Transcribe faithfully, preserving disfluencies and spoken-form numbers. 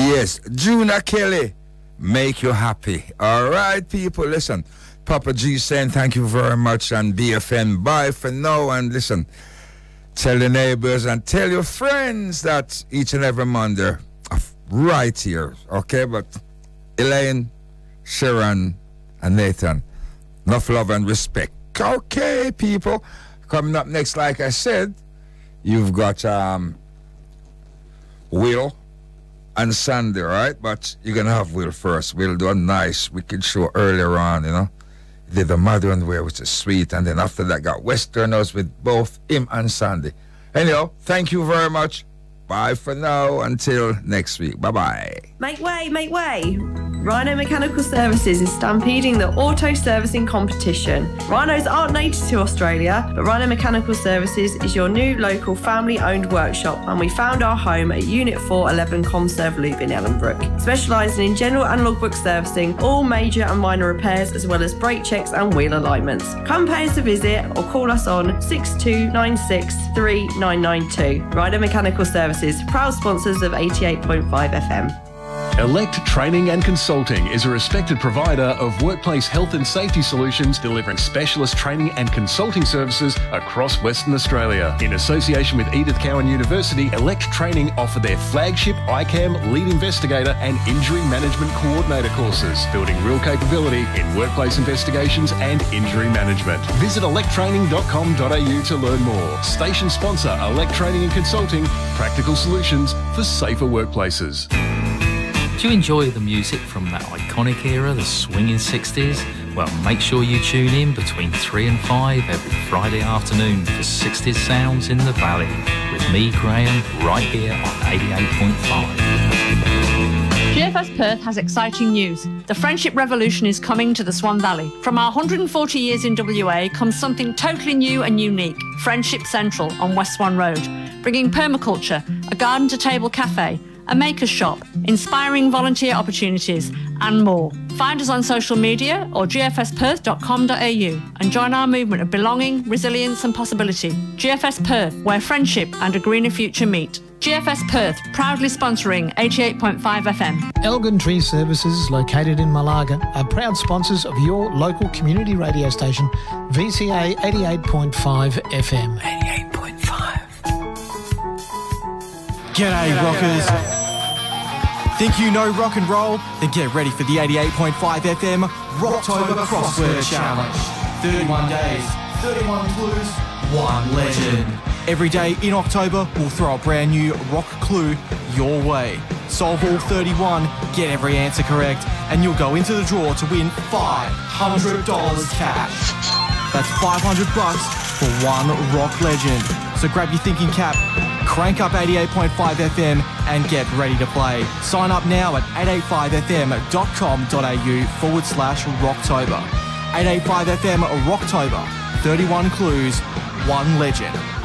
Yes, Juna Kelly, make you happy. All right, people, listen. Papa G saying thank you very much, and B F N, bye for now. And listen, tell the neighbors and tell your friends that each and every Monday, right here, okay? But Elaine, Sharon, and Nathan, enough love and respect. Okay, people. Coming up next, like I said, you've got um, Will and Sandy, right? But you're going to have Will first. We'll do a nice wicked show earlier on, you know. Did the Mother and Where, which is sweet. And then after that, got Westerners with both him and Sandy. Anyhow, thank you very much. Bye for now. Until next week. Bye-bye. Make way, make way. Rhino Mechanical Services is stampeding the auto servicing competition. Rhinos aren't native to Australia, but Rhino Mechanical Services is your new local family-owned workshop, and we found our home at Unit four eleven Comserve Loop in Ellenbrook, specialising in general and logbook servicing, all major and minor repairs, as well as brake checks and wheel alignments. Come pay us a visit or call us on six two nine six, three nine nine two. Rhino Mechanical Services, proud sponsors of eighty-eight point five F M. Elect Training and Consulting is a respected provider of workplace health and safety solutions, delivering specialist training and consulting services across Western Australia. In association with Edith Cowan University, Elect Training offer their flagship I CAM Lead Investigator and Injury Management Coordinator courses, building real capability in workplace investigations and injury management. Visit elect training dot com dot a u to learn more. Station sponsor Elect Training and Consulting, practical solutions for safer workplaces. Do you enjoy the music from that iconic era, the swinging sixties? Well, make sure you tune in between three and five every Friday afternoon for sixties Sounds in the Valley with me, Graham, right here on eighty-eight point five. G F S Perth has exciting news. The Friendship Revolution is coming to the Swan Valley. From our one hundred forty years in W A comes something totally new and unique. Friendship Central on West Swan Road, bringing permaculture, a garden-to-table cafe, a maker's shop, inspiring volunteer opportunities, and more. Find us on social media or g f s perth dot com dot a u and join our movement of belonging, resilience and possibility. G F S Perth, where friendship and a greener future meet. G F S Perth, proudly sponsoring eighty-eight point five F M. Elgin Tree Services, located in Malaga, are proud sponsors of your local community radio station, V C A eighty-eight point five F M. eighty-eight point five. G'day, rockers. Think you know rock and roll? Then get ready for the eighty-eight point five F M Rocktober Crossword Challenge. thirty-one days, thirty-one clues, one legend. Every day in October, we'll throw a brand new rock clue your way. Solve all thirty-one, get every answer correct, and you'll go into the draw to win five hundred dollars cash. That's five hundred bucks for one rock legend. So grab your thinking cap, crank up eighty-eight point five F M and get ready to play. Sign up now at eight eight five f m dot com dot a u forward slash Rocktober. eight eight five F M Rocktober. thirty-one clues, one legend.